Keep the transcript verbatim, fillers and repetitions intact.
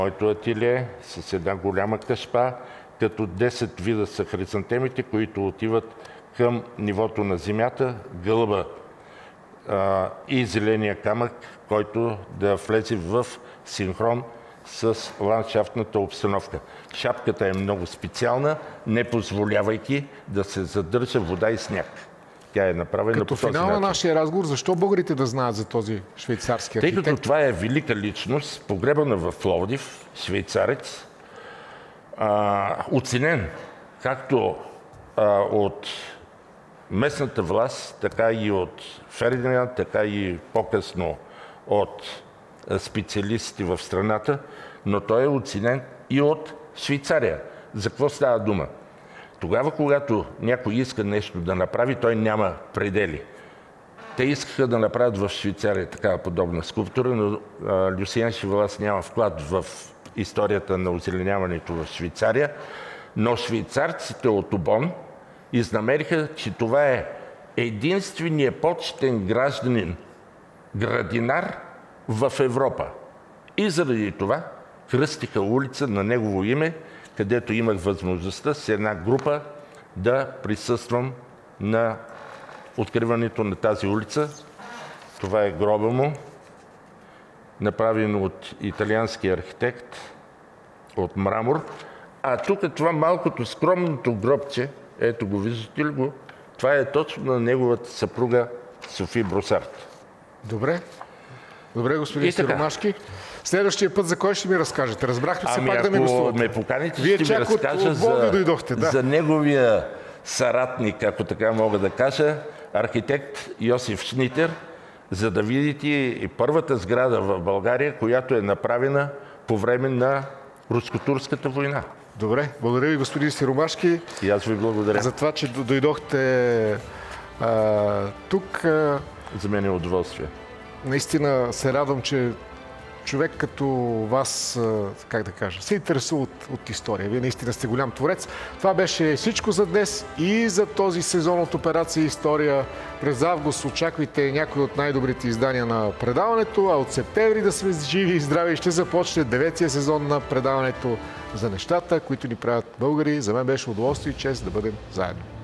Моето ателие с една голяма кашпа, като десет вида са хризантемите, които отиват към нивото на земята, гълъба а, и зеления камък, който да влезе в синхрон с ландшафтната обстановка. Шапката е много специална, не позволявайки да се задържа вода и сняг. Тя е направена като по този финал на начин. нашия разговор, защо българите да знаят за този швейцарски архитект? Тъй като това е велика личност, погребана в Пловдив, швейцарец, а, оценен както а, от местната власт, така и от Фердинанд, така и по-късно от специалистите в страната, но той е оценен и от Швейцария. За какво става дума? Тогава, когато някой иска нещо да направи, той няма предели. Те искаха да направят в Швейцария такава подобна скулптура, но Люсиен Шевалас няма вклад в историята на озеленяването в Швейцария, но швейцарците от Обон изнамериха, че това е единственият почетен гражданин, градинар в Европа. И заради това кръстиха улица на негово име, където имах възможността с една група да присъствам на откриването на тази улица. Това е гроба му, направено от италиански архитект, от мрамор. А тук това малкото скромното гробче, ето го, виждате ли го, това е точно на неговата съпруга Софи Бросарт. Добре. Добре, господин Сиромашки. Следващия път за кой ще ми разкажете? Разбрахте се ами пак да ме гостувате. Ако ме поканите, Вие ще ви разкажа от, за, дойдохте, да. за неговия съратник, ако така мога да кажа, архитект Йосиф Шнитер, за да видите и първата сграда в България, която е направена по време на руско-турската война. Добре, благодаря ви, господин Сиромашки. И аз ви благодаря. За това, че дойдохте а, тук. За мен е удоволствие. Наистина се радвам, че човек като вас, как да кажа, се интересува от, от история. Вие наистина сте голям творец. Това беше всичко за днес и за този сезон от Операция История. През август очаквайте някои от най-добрите издания на предаването, а от септември да сме живи и здрави ще започне деветия сезон на предаването за нещата, които ни правят българи. За мен беше удоволствие и чест да бъдем заедно.